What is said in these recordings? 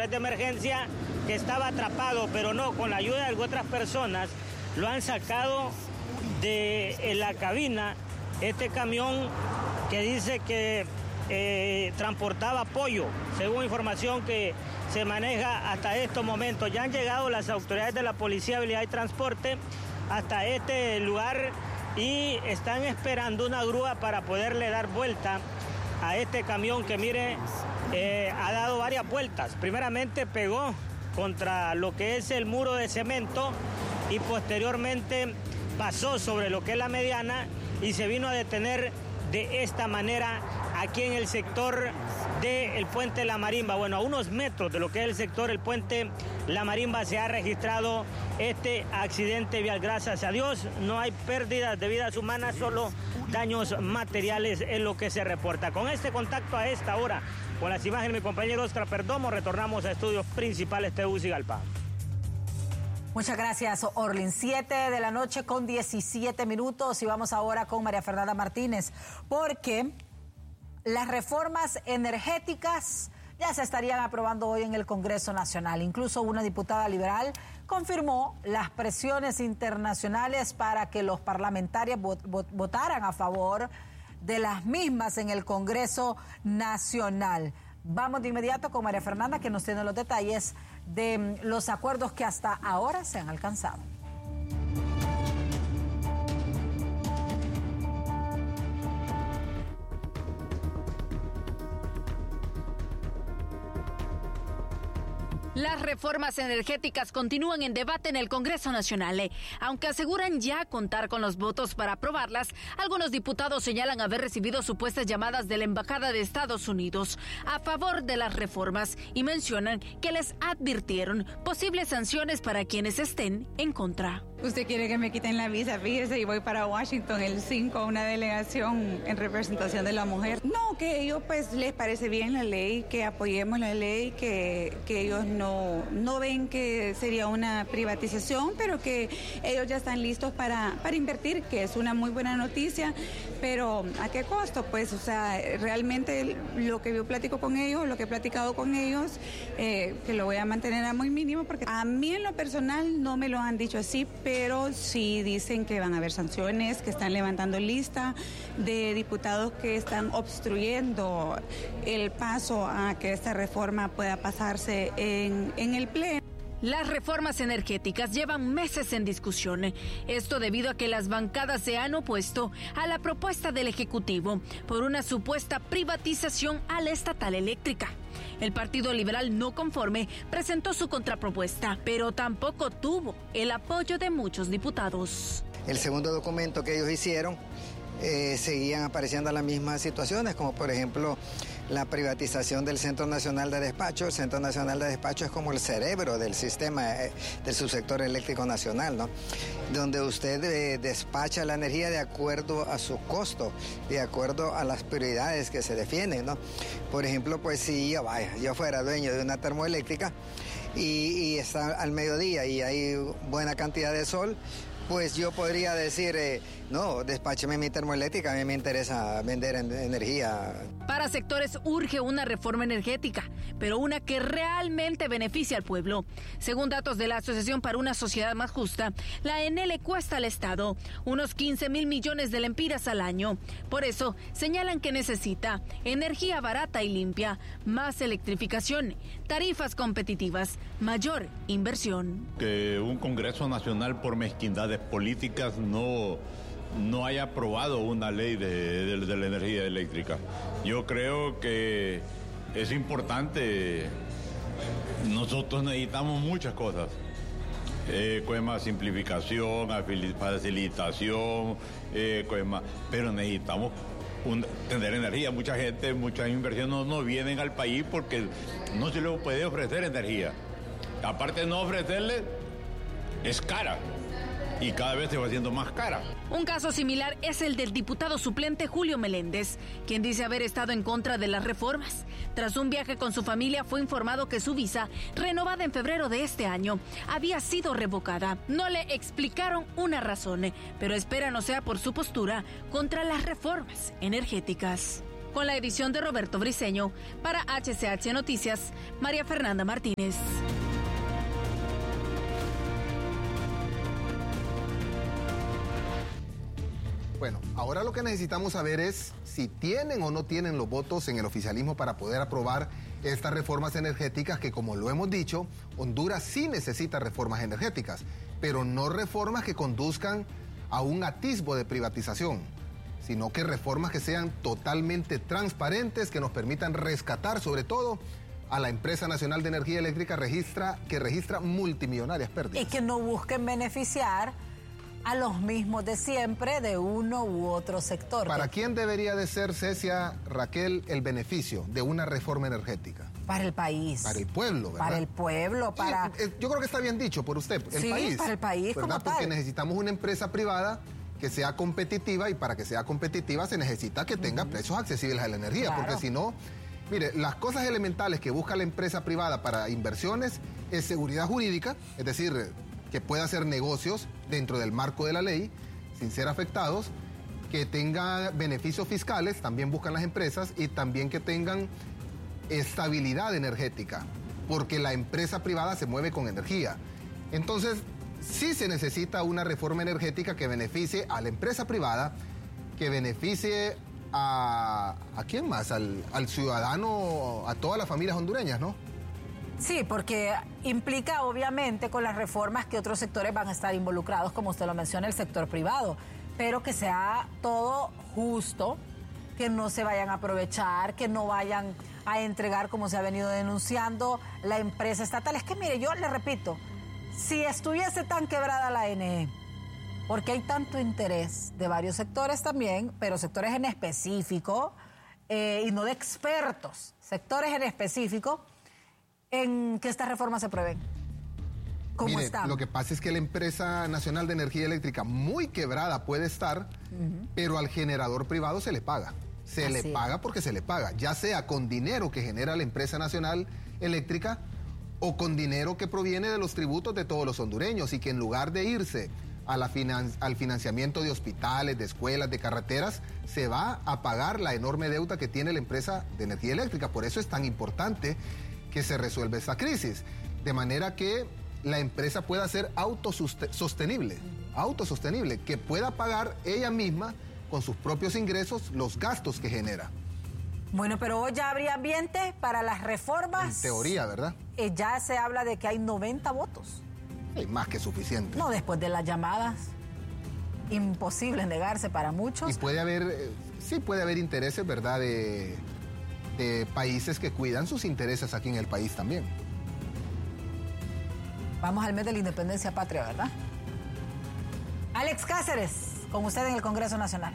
autoridades de emergencia que estaba atrapado, pero no, con la ayuda de otras personas, lo han sacado de la cabina. Este camión que dice que transportaba pollo, según información que se maneja hasta estos momentos. Ya han llegado las autoridades de la Policía de Habilidad y Transporte hasta este lugar y están esperando una grúa para poderle dar vuelta a este camión que, mire, ha dado varias vueltas. Primeramente pegó contra lo que es el muro de cemento y posteriormente pasó sobre lo que es la mediana y se vino a detener de esta manera aquí en el sector del puente La Marimba. Bueno, a unos metros de lo que es el sector del puente La Marimba se ha registrado este accidente vial. Gracias a Dios no hay pérdidas de vidas humanas, solo daños materiales en lo que se reporta. Con este contacto a esta hora, con las imágenes de mi compañero Oscar Perdomo, retornamos a estudios principales Tegucigalpa. Muchas gracias, Orlin. 7 de la noche con 17 minutos y vamos ahora con María Fernanda Martínez, porque las reformas energéticas ya se estarían aprobando hoy en el Congreso Nacional. Incluso una diputada liberal confirmó las presiones internacionales para que los parlamentarios votaran a favor de las mismas en el Congreso Nacional. Vamos de inmediato con María Fernanda, que nos tiene los detalles de los acuerdos que hasta ahora se han alcanzado. Las reformas energéticas continúan en debate en el Congreso Nacional. Aunque aseguran ya contar con los votos para aprobarlas, algunos diputados señalan haber recibido supuestas llamadas de la Embajada de Estados Unidos a favor de las reformas y mencionan que les advirtieron posibles sanciones para quienes estén en contra. Usted quiere que me quiten la visa, fíjese, y voy para Washington el 5 a una delegación en representación de la mujer. No, que ellos pues les parece bien la ley, que apoyemos la ley, que ellos no ven que sería una privatización, pero que ellos ya están listos para invertir, que es una muy buena noticia, pero ¿a qué costo? Pues, o sea, realmente lo que yo platico con ellos, lo que he platicado con ellos, que lo voy a mantener a muy mínimo, porque a mí en lo personal no me lo han dicho así, pero sí dicen que van a haber sanciones, que están levantando lista de diputados que están obstruyendo el paso a que esta reforma pueda pasarse en el Pleno. Las reformas energéticas llevan meses en discusión. Esto debido a que las bancadas se han opuesto a la propuesta del Ejecutivo por una supuesta privatización a la estatal eléctrica. El Partido Liberal no conforme presentó su contrapropuesta, pero tampoco tuvo el apoyo de muchos diputados. El segundo documento que ellos hicieron seguían apareciendo las mismas situaciones, como por ejemplo la privatización del Centro Nacional de Despacho. El Centro Nacional de Despacho es como el cerebro del sistema del subsector eléctrico nacional, ¿no? Donde usted despacha la energía de acuerdo a su costo, de acuerdo a las prioridades que se defienden, ¿no? Por ejemplo, pues si yo fuera dueño de una termoeléctrica y está al mediodía y hay buena cantidad de sol, pues yo podría decir, no, despácheme mi termoeléctrica, a mí me interesa vender energía. Para sectores urge una reforma energética, pero una que realmente beneficie al pueblo. Según datos de la Asociación para una Sociedad Más Justa, la ENEL cuesta al Estado unos 15,000 millones de lempiras al año. Por eso, señalan que necesita energía barata y limpia, más electrificación, tarifas competitivas, mayor inversión. Que un Congreso Nacional por mezquindades políticas no haya aprobado una ley de la energía eléctrica. Yo creo que es importante. Nosotros necesitamos muchas cosas. Más simplificación, facilitación, pero necesitamos tener energía. Mucha gente, muchas inversiones no vienen al país porque no se les puede ofrecer energía. Aparte de no ofrecerle, es cara. Y cada vez se va haciendo más cara. Un caso similar es el del diputado suplente Julio Meléndez, quien dice haber estado en contra de las reformas. Tras un viaje con su familia, fue informado que su visa, renovada en febrero de este año, había sido revocada. No le explicaron una razón, pero espera no sea por su postura contra las reformas energéticas. con la edición de Roberto Briceño. Para HCH Noticias, María Fernanda Martínez. Bueno, ahora lo que necesitamos saber es si tienen o no tienen los votos en el oficialismo para poder aprobar estas reformas energéticas que, como lo hemos dicho, Honduras sí necesita reformas energéticas, pero no reformas que conduzcan a un atisbo de privatización, sino que reformas que sean totalmente transparentes, que nos permitan rescatar sobre todo a la Empresa Nacional de Energía Eléctrica que registra multimillonarias pérdidas. Y que no busquen beneficiar a los mismos de siempre de uno u otro sector. ¿Para quién debería de ser, Cecia, Raquel, el beneficio de una reforma energética? Para el país. Para el pueblo, ¿verdad? Para el pueblo, para... Sí, yo creo que está bien dicho por usted, el país. Sí, para el país, ¿verdad? como tal. Porque necesitamos una empresa privada que sea competitiva, y para que sea competitiva se necesita que tenga precios accesibles a la energía, claro. Porque si no, mire, las cosas elementales que busca la empresa privada para inversiones es seguridad jurídica, es decir, que pueda hacer negocios dentro del marco de la ley, sin ser afectados, que tenga beneficios fiscales, también buscan las empresas, y también que tengan estabilidad energética, porque la empresa privada se mueve con energía. Entonces, sí se necesita una reforma energética que beneficie a la empresa privada, que beneficie a ¿quién más? Al ciudadano, a todas las familias hondureñas, ¿no? Sí, porque implica obviamente con las reformas que otros sectores van a estar involucrados, como usted lo menciona, el sector privado, pero que sea todo justo, que no se vayan a aprovechar, que no vayan a entregar, como se ha venido denunciando, la empresa estatal. Es que mire, yo le repito, si estuviese tan quebrada la ANE, porque hay tanto interés de varios sectores también, pero sectores en específico, y no de expertos, sectores en específico, en que estas reformas se aprueben. ¿Cómo están? Lo que pasa es que la Empresa Nacional de Energía Eléctrica, muy quebrada puede estar, pero al generador privado se le paga. Se le paga porque se le paga, ya sea con dinero que genera la Empresa Nacional Eléctrica o con dinero que proviene de los tributos de todos los hondureños, y que en lugar de irse al financiamiento de hospitales, de escuelas, de carreteras, se va a pagar la enorme deuda que tiene la Empresa de Energía Eléctrica. Por eso es tan importante que se resuelva esta crisis, de manera que la empresa pueda ser autosostenible, que pueda pagar ella misma con sus propios ingresos los gastos que genera. Bueno, pero hoy ya habría ambiente para las reformas. En teoría, ¿verdad? Ya se habla de que hay 90 votos. Es más que suficiente. No, después de las llamadas, imposible negarse para muchos. Y puede haber, sí puede haber intereses, ¿verdad?, de países que cuidan sus intereses aquí en el país también. Vamos al mes de la independencia patria, ¿verdad? Alex Cáceres, con usted en el Congreso Nacional.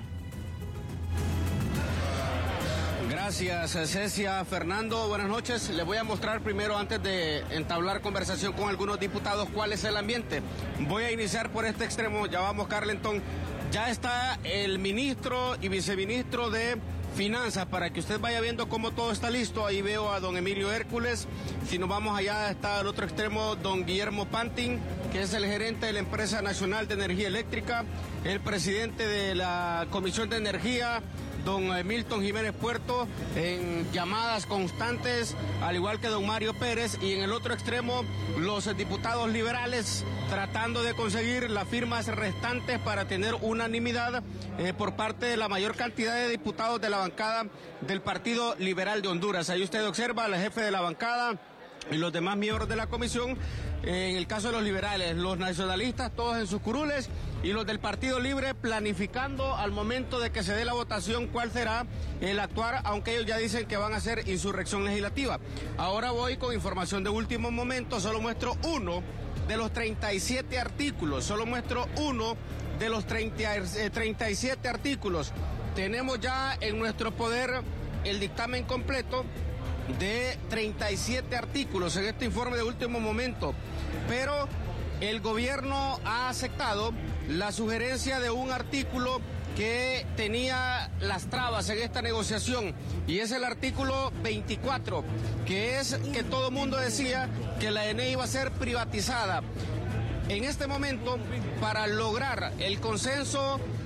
Gracias, Cecia. Fernando, buenas noches. Les voy a mostrar primero, antes de entablar conversación con algunos diputados, cuál es el ambiente. Voy a iniciar por este extremo. Ya vamos, Carlenton. Ya está el ministro y viceministro de Finanzas, para que usted vaya viendo cómo todo está listo. Ahí veo a don Emilio Hércules. Si nos vamos allá, está al otro extremo don Guillermo Pantin, que es el gerente de la Empresa Nacional de Energía Eléctrica, el presidente de la Comisión de Energía, don Milton Jiménez Puerto, en llamadas constantes, al igual que don Mario Pérez, y en el otro extremo los diputados liberales tratando de conseguir las firmas restantes para tener unanimidad por parte de la mayor cantidad de diputados de la bancada del Partido Liberal de Honduras. Ahí usted observa al jefe de la bancada y los demás miembros de la comisión. En el caso de los liberales, los nacionalistas todos en sus curules, y los del Partido Libre planificando al momento de que se dé la votación cuál será el actuar, aunque ellos ya dicen que van a hacer insurrección legislativa. Ahora voy con información de último momento. Solo muestro uno de los 37 artículos, solo muestro uno de los 37 artículos. Tenemos ya en nuestro poder el dictamen completo de 37 artículos en este informe de último momento, pero el gobierno ha aceptado la sugerencia de un artículo que tenía las trabas en esta negociación, y es el artículo 24, que es que todo el mundo decía que la ENE iba a ser privatizada. En este momento, para lograr el consenso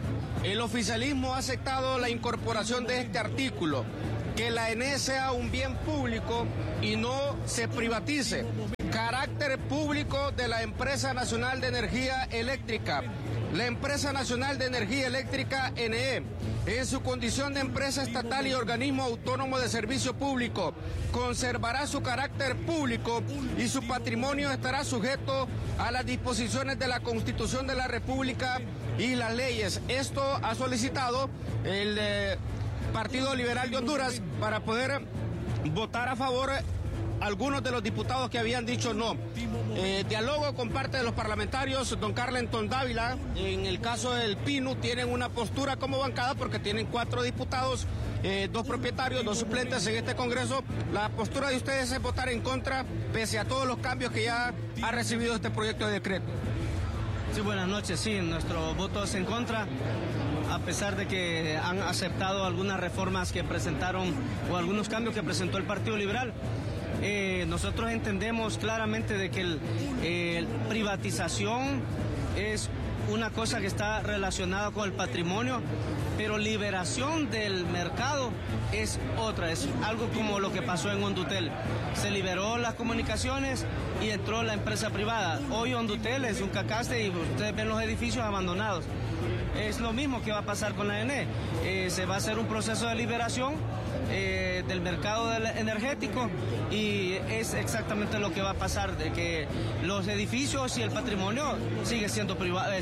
El oficialismo ha aceptado la incorporación de este artículo, que la ENE sea un bien público y no se privatice. Carácter público de la Empresa Nacional de Energía Eléctrica. La Empresa Nacional de Energía Eléctrica, NE, en su condición de empresa estatal y organismo autónomo de servicio público, conservará su carácter público y su patrimonio estará sujeto a las disposiciones de la Constitución de la República y las leyes. Esto ha solicitado el Partido Liberal de Honduras para poder votar a favor algunos de los diputados que habían dicho no. Diálogo con parte de los parlamentarios. Don Carlenton Dávila, en el caso del PINU, tienen una postura como bancada porque tienen 4 diputados, 2 propietarios, 2 suplentes en este Congreso. La postura de ustedes es votar en contra, pese a todos los cambios que ya ha recibido este proyecto de decreto. Sí, buenas noches. Sí, nuestro voto es en contra, a pesar de que han aceptado algunas reformas que presentaron o algunos cambios que presentó el Partido Liberal. Nosotros entendemos claramente de que la privatización es una cosa que está relacionada con el patrimonio, pero liberación del mercado es otra, es algo como lo que pasó en Hondutel. Se liberó las comunicaciones y entró la empresa privada. Hoy Hondutel es un cacaste y ustedes ven los edificios abandonados. Es lo mismo que va a pasar con la ENE. Se va a hacer un proceso de liberación del mercado energético y es exactamente lo que va a pasar, de que los edificios y el patrimonio sigue siendo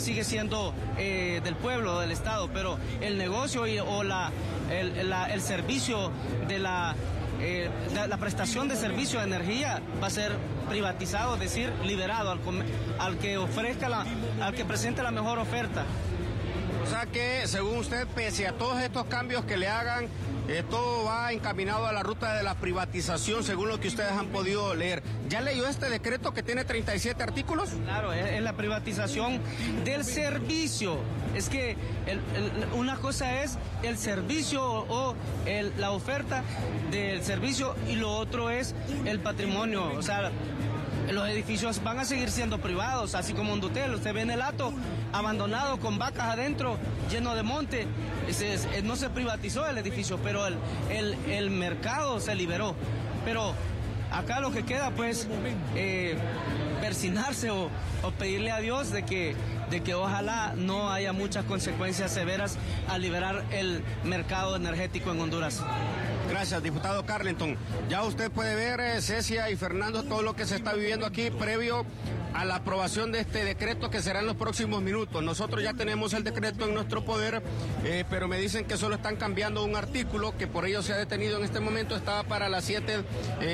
del pueblo, del Estado, pero el negocio el servicio de la prestación de servicio de energía va a ser privatizado, es decir, liberado al que ofrezca al que presente la mejor oferta. O sea que, según usted, pese a todos estos cambios que le hagan, todo va encaminado a la ruta de la privatización, según lo que ustedes han podido leer. ¿Ya leyó este decreto que tiene 37 artículos? Claro, es la privatización del servicio. Es que una cosa es el servicio o la oferta del servicio y lo otro es el patrimonio. O sea, los edificios van a seguir siendo privados, así como Hondutel. Usted ve en el Hato abandonado con vacas adentro, lleno de monte. No se privatizó el edificio, pero el mercado se liberó. Pero acá lo que queda, pues, persignarse o pedirle a Dios de que ojalá no haya muchas consecuencias severas al liberar el mercado energético en Honduras. Gracias, diputado Carlenton. Ya usted puede ver, Cecia y Fernando, todo lo que se está viviendo aquí previo a la aprobación de este decreto que será en los próximos minutos. Nosotros ya tenemos el decreto en nuestro poder, pero me dicen que solo están cambiando un artículo que por ello se ha detenido en este momento. Estaba para las 7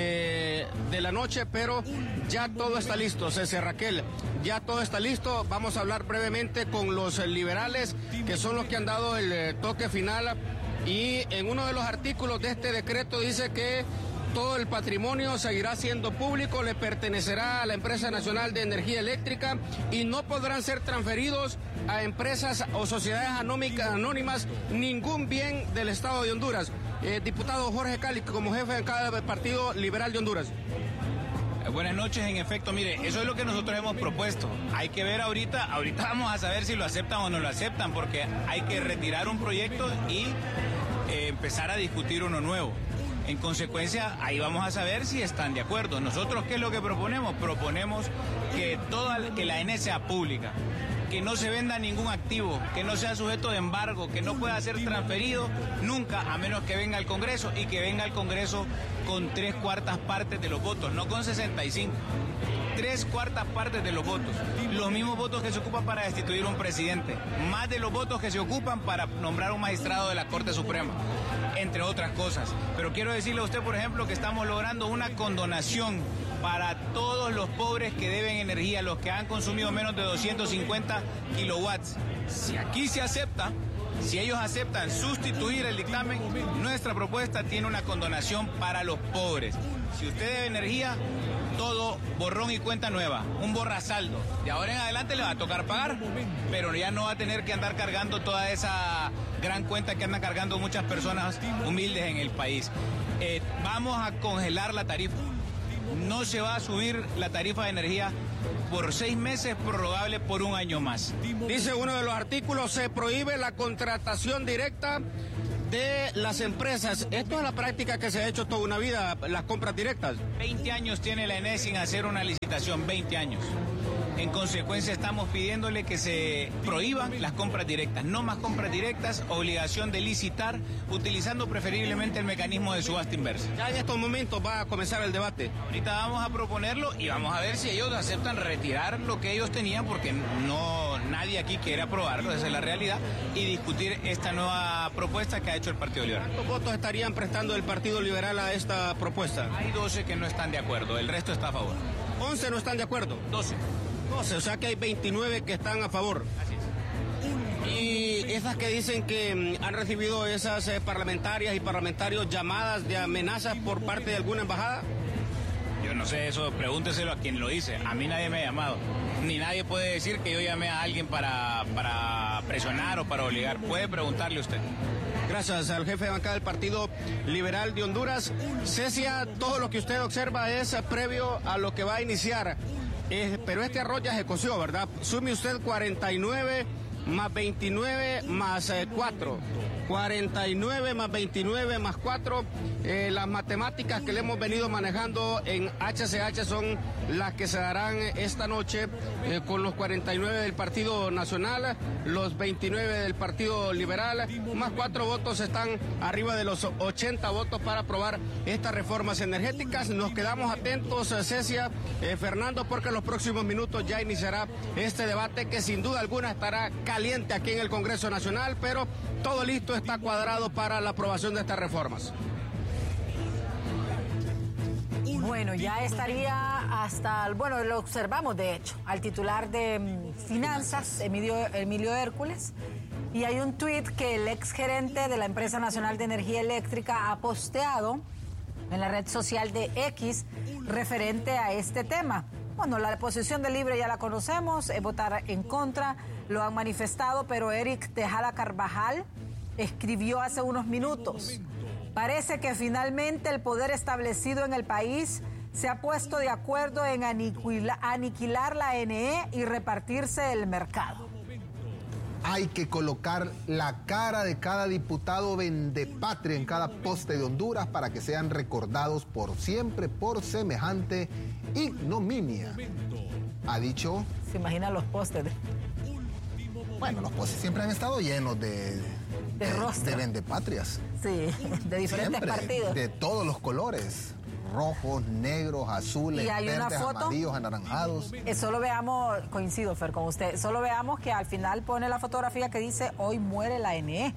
de la noche, pero ya todo está listo. Cecia, Raquel, ya todo está listo. Vamos a hablar brevemente con los liberales, que son los que han dado el toque final. Y en uno de los artículos de este decreto dice que todo el patrimonio seguirá siendo público, le pertenecerá a la Empresa Nacional de Energía Eléctrica y no podrán ser transferidos a empresas o sociedades anónimas ningún bien del Estado de Honduras. Diputado Jorge Cali, como jefe de cada Partido Liberal de Honduras. Buenas noches, en efecto, mire, eso es lo que nosotros hemos propuesto. Hay que ver ahorita vamos a saber si lo aceptan o no lo aceptan, porque hay que retirar un proyecto y empezar a discutir uno nuevo. En consecuencia, ahí vamos a saber si están de acuerdo. Nosotros, ¿qué es lo que proponemos? Proponemos que la ENE sea pública, que no se venda ningún activo, que no sea sujeto de embargo, que no pueda ser transferido nunca, a menos que venga al Congreso, y que venga al Congreso con 3/4 partes de los votos, no con 65. 3/4 partes de los votos. Los mismos votos que se ocupan para destituir un presidente, más de los votos que se ocupan para nombrar un magistrado de la Corte Suprema, entre otras cosas. Pero quiero decirle a usted, por ejemplo, que estamos logrando una condonación para todos los pobres que deben energía, los que han consumido menos de 250 kilowatts. Si aquí se acepta, si ellos aceptan sustituir el dictamen, nuestra propuesta tiene una condonación para los pobres. Si usted debe energía, todo borrón y cuenta nueva, un borrasaldo. De ahora en adelante le va a tocar pagar, pero ya no va a tener que andar cargando toda esa gran cuenta que andan cargando muchas personas humildes en el país. Vamos a congelar la tarifa. No se va a subir la tarifa de energía por 6 meses, prorrogable por 1 año más. Dice uno de los artículos, se prohíbe la contratación directa de las empresas. Esto es la práctica que se ha hecho toda una vida, las compras directas. 20 años tiene la ENE sin hacer una licitación, 20 años. En consecuencia, estamos pidiéndole que se prohíban las compras directas. No más compras directas, obligación de licitar, utilizando preferiblemente el mecanismo de subasta inversa. Ya en estos momentos va a comenzar el debate. Ahorita vamos a proponerlo y vamos a ver si ellos aceptan retirar lo que ellos tenían, porque nadie aquí quiere aprobarlo, esa es la realidad, y discutir esta nueva propuesta que ha hecho el Partido Liberal. ¿Cuántos votos estarían prestando el Partido Liberal a esta propuesta? Hay 12 que no están de acuerdo, el resto está a favor. 11 no están de acuerdo. 12, o sea que hay 29 que están a favor. Así es. Y esas que dicen que han recibido esas parlamentarias y parlamentarios llamadas de amenazas por parte de alguna embajada. Yo no sé eso, pregúnteselo a quien lo dice. A mí nadie me ha llamado. Ni nadie puede decir que yo llamé a alguien para presionar o para obligar. Puede preguntarle usted. Gracias al jefe de bancada del Partido Liberal de Honduras. Cecia, todo lo que usted observa es previo a lo que va a iniciar. Pero este arroz ya se coció, ¿verdad? Sume usted 49 más 29 más 4. 49 más 29 más 4. Las matemáticas que le hemos venido manejando en HCH son las que se darán esta noche con los 49 del Partido Nacional, los 29 del Partido Liberal, más 4 votos están arriba de los 80 votos para aprobar estas reformas energéticas. Nos quedamos atentos, Cecia, Fernando, porque en los próximos minutos ya iniciará este debate que sin duda alguna estará caliente aquí en el Congreso Nacional, pero todo listo, está cuadrado para la aprobación de estas reformas. Bueno, ya estaría bueno, lo observamos de hecho, al titular de Finanzas, Emilio Hércules, y hay un tuit que el exgerente de la Empresa Nacional de Energía Eléctrica ha posteado en la red social de X referente a este tema. Bueno, la posición del Libre ya la conocemos, es votar en contra, lo han manifestado, pero Eric Tejada Carvajal escribió hace unos minutos: parece que finalmente el poder establecido en el país se ha puesto de acuerdo en aniquilar la NE y repartirse el mercado. Hay que colocar la cara de cada diputado vendepatria en cada poste de Honduras para que sean recordados por siempre por semejante ignominia. Ha dicho... ¿Se imaginan los postes? Bueno, los postes siempre han estado llenos de vendepatrias. Sí, de diferentes partidos. De todos los colores. Rojos, negros, azules, verdes, amarillos, anaranjados. Solo veamos, coincido Fer con usted, solo veamos que al final pone la fotografía que dice: hoy muere la NE.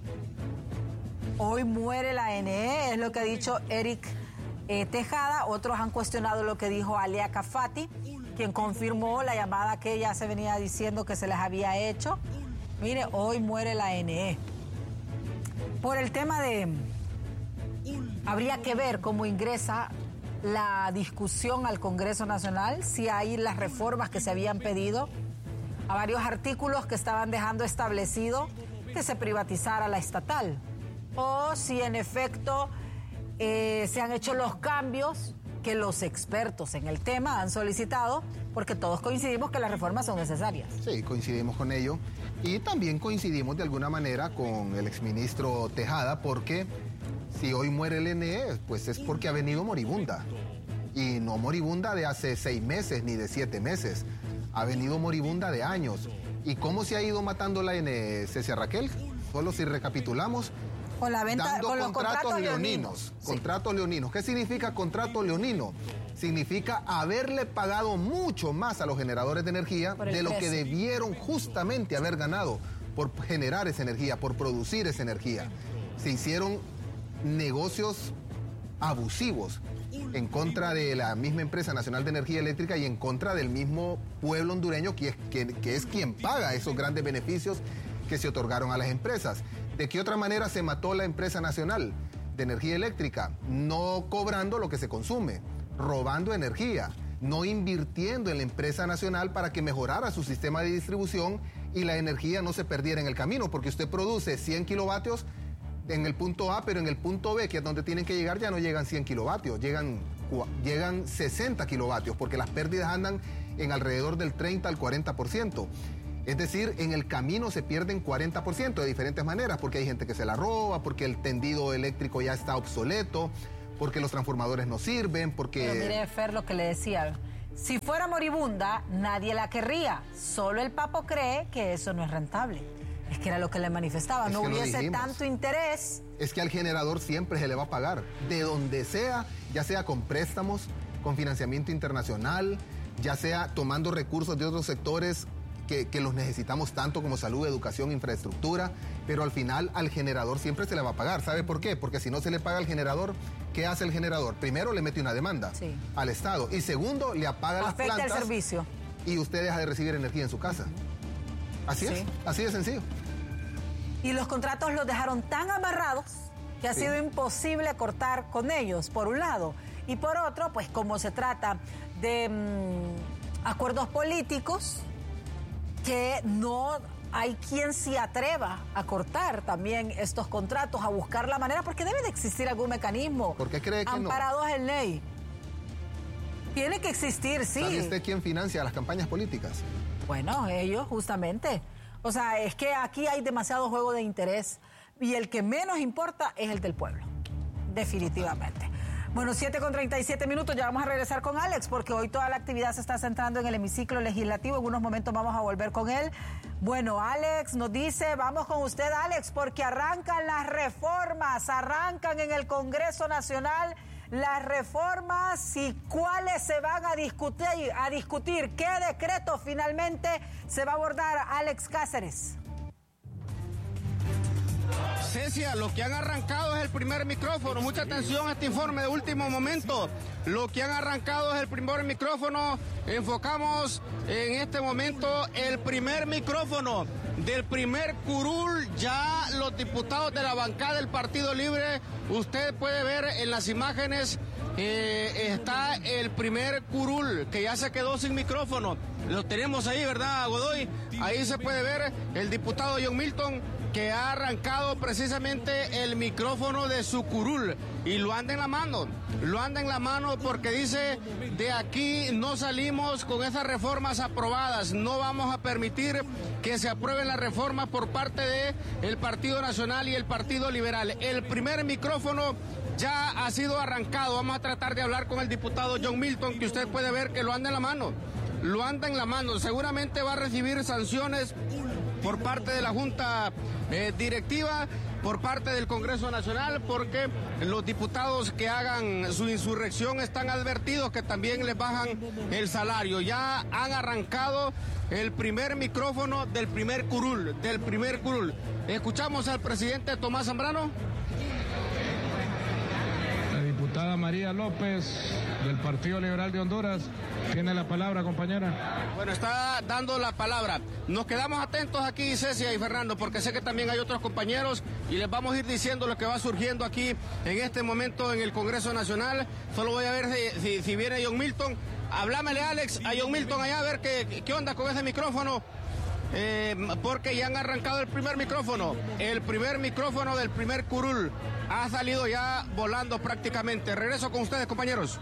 Hoy muere la NE, es lo que ha dicho Eric Tejada. Otros han cuestionado lo que dijo Alia Cafati, quien confirmó la llamada que ya se venía diciendo que se les había hecho. Mire, hoy muere la NE. Por el tema de... habría que ver cómo ingresa la discusión al Congreso Nacional, si hay las reformas que se habían pedido a varios artículos que estaban dejando establecido que se privatizara la estatal, o si en efecto se han hecho los cambios que los expertos en el tema han solicitado, porque todos coincidimos que las reformas son necesarias. Sí, coincidimos con ello, y también coincidimos de alguna manera con el exministro Tejada, porque si hoy muere el NE, pues es porque ha venido moribunda, y no moribunda de hace 6 meses ni de 7 meses, ha venido moribunda de años. ¿Y cómo se ha ido matando la NE, Cecia Raquel? Solo si recapitulamos, con la venta, dando con los contratos leoninos. Contratos leoninos. ¿Qué significa contrato leonino? Significa haberle pagado mucho más a los generadores de energía de lo que debieron justamente haber ganado por generar esa energía, por producir esa energía. Se hicieron negocios abusivos en contra de la misma Empresa Nacional de Energía Eléctrica y en contra del mismo pueblo hondureño que es quien paga esos grandes beneficios que se otorgaron a las empresas. ¿De qué otra manera se mató la Empresa Nacional de Energía Eléctrica? No cobrando lo que se consume, robando energía, no invirtiendo en la Empresa Nacional para que mejorara su sistema de distribución y la energía no se perdiera en el camino, porque usted produce 100 kilovatios en el punto A, pero en el punto B, que es donde tienen que llegar, ya no llegan 100 kilovatios, llegan llegan 60 kilovatios, porque las pérdidas andan en alrededor del 30 al 40%. Es decir, en el camino se pierden 40% de diferentes maneras, porque hay gente que se la roba, porque el tendido eléctrico ya está obsoleto, porque los transformadores no sirven, porque... Pero mire, Fer, lo que le decía, si fuera moribunda, nadie la querría. Solo el Papo cree que eso no es rentable. Es que era lo que le manifestaba, no hubiese tanto interés. Es que al generador siempre se le va a pagar, de donde sea, ya sea con préstamos, con financiamiento internacional, ya sea tomando recursos de otros sectores que los necesitamos tanto como salud, educación, infraestructura, pero al final al generador siempre se le va a pagar. ¿Sabe por qué? Porque si no se le paga al generador, ¿qué hace el generador? Primero le mete una demanda al Estado y segundo le apaga las plantas. Afecta el servicio. Y usted deja de recibir energía en su casa. Así es, así de sencillo. Y los contratos los dejaron tan amarrados que ha sido imposible cortar con ellos, por un lado. Y por otro, pues como se trata de acuerdos políticos, que no hay quien se atreva a cortar también estos contratos, a buscar la manera, porque debe de existir algún mecanismo. ¿Por qué cree que amparados en ley? Tiene que existir, sí. ¿Sabe usted quién financia las campañas políticas? Bueno, ellos justamente. O sea, es que aquí hay demasiado juego de interés y el que menos importa es el del pueblo, definitivamente. Bueno, 7:37, ya vamos a regresar con Alex porque hoy toda la actividad se está centrando en el hemiciclo legislativo. En unos momentos vamos a volver con él. Bueno, Alex nos dice, vamos con usted, Alex, porque arrancan las reformas, arrancan en el Congreso Nacional las reformas y cuáles se van a discutir. ¿Qué decreto finalmente se va a abordar, Alex Cáceres? Cecia, lo que han arrancado es el primer micrófono. Mucha atención a este informe de último momento. Lo que han arrancado es el primer micrófono. Enfocamos en este momento el primer micrófono del primer curul. Ya los diputados de la bancada del Partido Libre, usted puede ver en las imágenes, está el primer curul que ya se quedó sin micrófono. Lo tenemos ahí, ¿verdad, Godoy? Ahí se puede ver el diputado John Milton, que ha arrancado precisamente el micrófono de su curul y lo anda en la mano porque dice, de aquí no salimos con esas reformas aprobadas, no vamos a permitir que se aprueben las reformas por parte del Partido Nacional y el Partido Liberal. El primer micrófono ya ha sido arrancado. Vamos a tratar de hablar con el diputado John Milton, que usted puede ver que lo anda en la mano, seguramente va a recibir sanciones por parte de la Junta Directiva, por parte del Congreso Nacional, porque los diputados que hagan su insurrección están advertidos que también les bajan el salario. Ya han arrancado el primer micrófono del primer curul. Escuchamos al presidente Tomás Zambrano. La diputada María López, del Partido Liberal de Honduras, tiene la palabra, compañera. Bueno, está dando la palabra. Nos quedamos atentos aquí, Cecia y Fernando, porque sé que también hay otros compañeros y les vamos a ir diciendo lo que va surgiendo aquí en este momento en el Congreso Nacional. Solo voy a ver si viene John Milton. Hablámele, Alex, a John Milton allá a ver qué onda con ese micrófono. Porque ya han arrancado el primer micrófono del primer curul ha salido ya volando prácticamente. Regreso con ustedes, compañeros.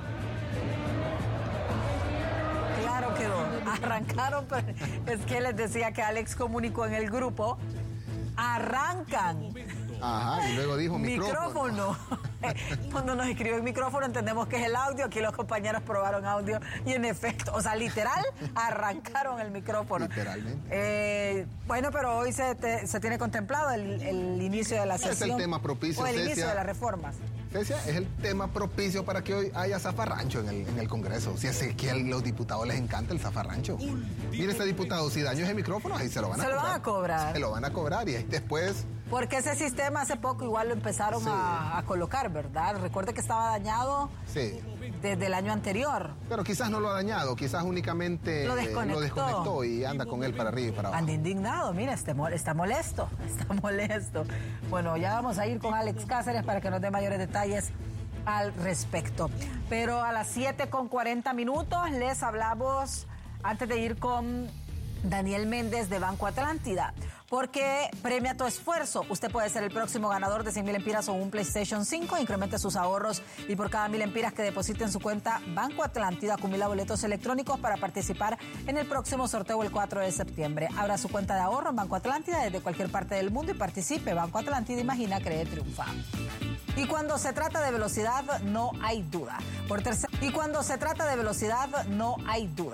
Claro quedó, arrancaron, pero es que les decía que Alex comunicó en el grupo, arrancan. Ajá, y luego dijo micrófono. Cuando nos escriben micrófono entendemos que es el audio, aquí los compañeros probaron audio y en efecto, o sea, literal, arrancaron el micrófono. Literalmente. Bueno, pero hoy se tiene contemplado el inicio de la sesión. Es el tema propicio, o el inicio de las reformas. Cecia, es el tema propicio para que hoy haya zafarrancho en el Congreso. Si es que a los diputados les encanta el zafarrancho. Mire, este diputado, si dañó ese micrófono, ahí se lo van a cobrar. Se lo van a cobrar y después... Porque ese sistema hace poco igual lo empezaron a colocar, ¿verdad? Recuerde que estaba dañado desde el año anterior. Pero quizás no lo ha dañado, quizás únicamente lo desconectó y anda con él para arriba y para abajo. Anda indignado, mira, está molesto. Bueno, ya vamos a ir con Alex Cáceres para que nos dé mayores detalles al respecto. Pero a las 7:40 les hablamos, antes de ir con Daniel Méndez de Banco Atlántida, porque premia tu esfuerzo. Usted puede ser el próximo ganador de 100,000 empiras o un PlayStation 5. Incremente sus ahorros y por cada 1,000 empiras que deposite en su cuenta Banco Atlántida acumula boletos electrónicos para participar en el próximo sorteo el 4 de septiembre. Abra su cuenta de ahorro en Banco Atlántida desde cualquier parte del mundo y participe. Banco Atlántida, imagina, cree, triunfa. Y cuando se trata de velocidad, no hay duda. Y cuando se trata de velocidad, no hay duda.